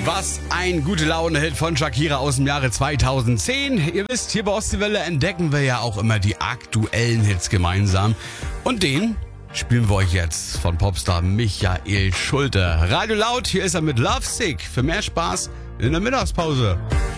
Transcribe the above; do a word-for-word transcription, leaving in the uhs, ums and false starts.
Was ein gute Laune-Hit von Shakira aus dem Jahre zweitausendzehn. Ihr wisst, hier bei Ostseewelle entdecken wir ja auch immer die aktuellen Hits gemeinsam. Und den spielen wir euch jetzt von Popstar Michael Schulte. Radio Laut, hier ist er mit Lovesick. Für mehr Spaß in der Mittagspause.